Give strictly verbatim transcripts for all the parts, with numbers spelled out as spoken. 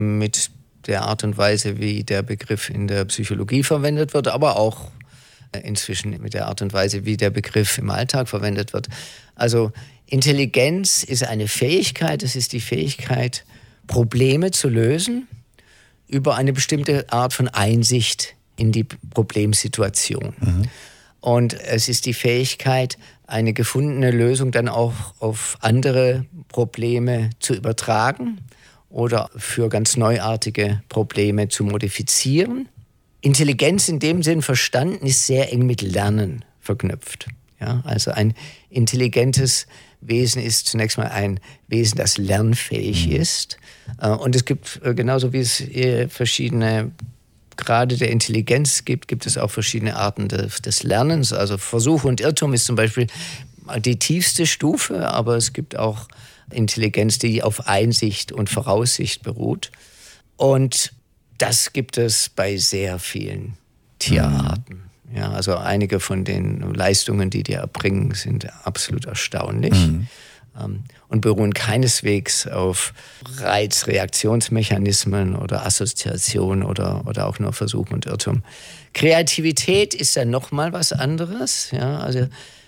mit der Art und Weise, wie der Begriff in der Psychologie verwendet wird, aber auch inzwischen mit der Art und Weise, wie der Begriff im Alltag verwendet wird. Also Intelligenz ist eine Fähigkeit, es ist die Fähigkeit, Probleme zu lösen über eine bestimmte Art von Einsicht in die Problemsituation. Mhm. Und es ist die Fähigkeit, eine gefundene Lösung dann auch auf andere Probleme zu übertragen oder für ganz neuartige Probleme zu modifizieren. Intelligenz in dem Sinn verstanden ist sehr eng mit Lernen verknüpft. Ja, also ein intelligentes Wesen ist zunächst mal ein Wesen, das lernfähig mhm. ist. Und es gibt, genauso wie es verschiedene Grade der Intelligenz gibt, gibt es auch verschiedene Arten des, des Lernens. Also Versuch und Irrtum ist zum Beispiel die tiefste Stufe, aber es gibt auch Intelligenz, die auf Einsicht und Voraussicht beruht. Und das gibt es bei sehr vielen Tierarten. Mhm. Ja, also einige von den Leistungen, die die erbringen, sind absolut erstaunlich. Mhm. Und beruhen keineswegs auf Reizreaktionsmechanismen oder Assoziation oder, oder auch nur Versuch und Irrtum. Kreativität ist dann nochmal was anderes. Ja, also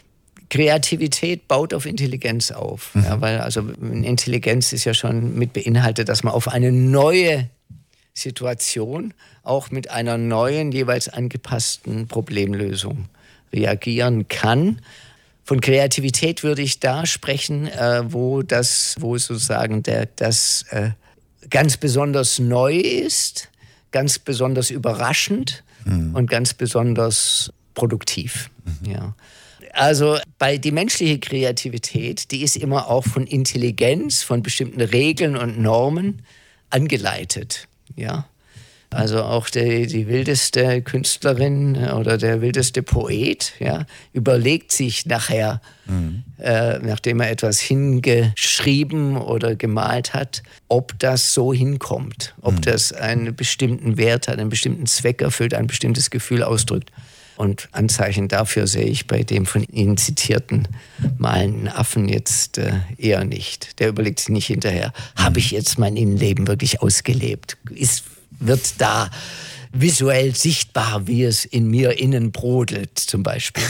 Kreativität baut auf Intelligenz auf. Mhm. Ja, weil also Intelligenz ist ja schon mit beinhaltet, dass man auf eine neue Situation auch mit einer neuen, jeweils angepassten Problemlösung reagieren kann. Von Kreativität würde ich da sprechen, äh, wo das, wo sozusagen der, das äh, ganz besonders neu ist, ganz besonders überraschend mhm. und ganz besonders produktiv. Mhm. Ja. Also bei die menschliche Kreativität, die ist immer auch von Intelligenz, von bestimmten Regeln und Normen angeleitet. Ja. Also auch die, die wildeste Künstlerin oder der wildeste Poet, ja, überlegt sich nachher, mhm. äh, nachdem er etwas hingeschrieben oder gemalt hat, ob das so hinkommt, ob mhm. das einen bestimmten Wert hat, einen bestimmten Zweck erfüllt, ein bestimmtes Gefühl ausdrückt. Und Anzeichen dafür sehe ich bei dem von Ihnen zitierten malenden Affen jetzt äh, eher nicht. Der überlegt sich nicht hinterher, mhm. habe ich jetzt mein Innenleben wirklich ausgelebt? Ist wird da visuell sichtbar, wie es in mir innen brodelt, zum Beispiel.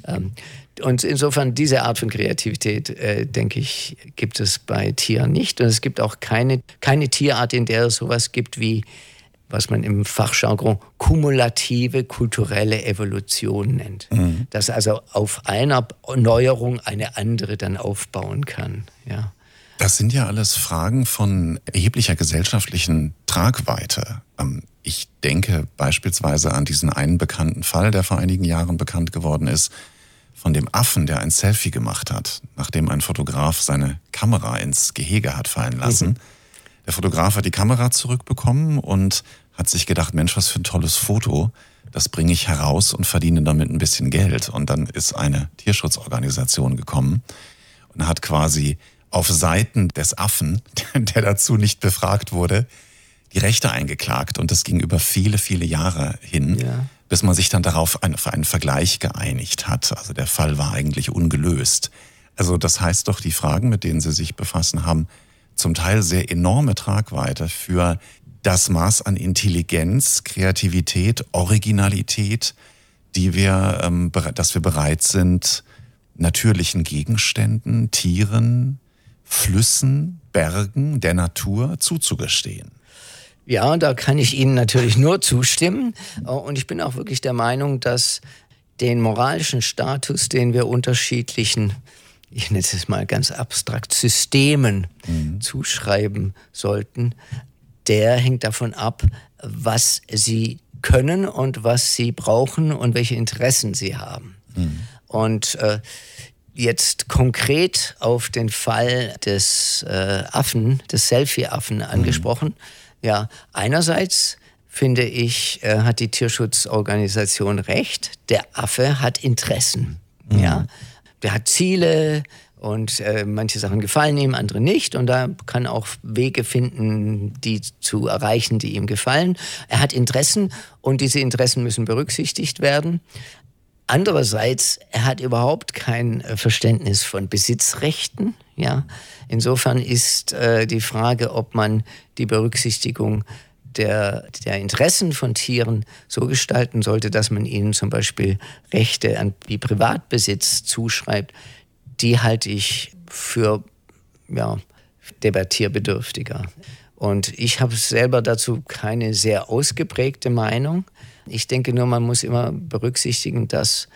Und insofern diese Art von Kreativität, äh, denke ich, gibt es bei Tieren nicht. Und es gibt auch keine, keine Tierart, in der es sowas gibt wie, was man im Fachjargon kumulative kulturelle Evolution nennt. Mhm. Dass also auf einer Neuerung eine andere dann aufbauen kann, ja. Das sind ja alles Fragen von erheblicher gesellschaftlichen Tragweite. Ich denke beispielsweise an diesen einen bekannten Fall, der vor einigen Jahren bekannt geworden ist, von dem Affen, der ein Selfie gemacht hat, nachdem ein Fotograf seine Kamera ins Gehege hat fallen lassen. Mhm. Der Fotograf hat die Kamera zurückbekommen und hat sich gedacht, Mensch, was für ein tolles Foto, das bringe ich heraus und verdiene damit ein bisschen Geld. Und dann ist eine Tierschutzorganisation gekommen und hat quasi auf Seiten des Affen, der dazu nicht befragt wurde, die Rechte eingeklagt. Und das ging über viele, viele Jahre hin, ja. bis man sich dann darauf ein, für einen Vergleich geeinigt hat. Also der Fall war eigentlich ungelöst. Also das heißt doch, die Fragen, mit denen Sie sich befassen, haben zum Teil sehr enorme Tragweite für das Maß an Intelligenz, Kreativität, Originalität, die wir, ähm, dass wir bereit sind, natürlichen Gegenständen, Tieren, Flüssen, Bergen, der Natur zuzugestehen. Ja, da kann ich Ihnen natürlich nur zustimmen. Und ich bin auch wirklich der Meinung, dass den moralischen Status, den wir unterschiedlichen, ich nenne es mal ganz abstrakt, Systemen mhm. zuschreiben sollten, der hängt davon ab, was sie können und was sie brauchen und welche Interessen sie haben. Mhm. Und äh, jetzt konkret auf den Fall des äh, Affen, des Selfie-Affen angesprochen. Mhm. Ja, einerseits finde ich, äh, hat die Tierschutzorganisation recht. Der Affe hat Interessen. Mhm. Ja, der hat Ziele und äh, manche Sachen gefallen ihm, andere nicht. Und da kann auch Wege finden, die zu erreichen, die ihm gefallen. Er hat Interessen und diese Interessen müssen berücksichtigt werden. Andererseits, er hat überhaupt kein Verständnis von Besitzrechten. Ja? Insofern ist äh, die Frage, ob man die Berücksichtigung der, der Interessen von Tieren so gestalten sollte, dass man ihnen zum Beispiel Rechte an wie Privatbesitz zuschreibt, die halte ich für ja, debattierbedürftiger. Und ich habe selber dazu keine sehr ausgeprägte Meinung. Ich denke nur, man muss immer berücksichtigen, dass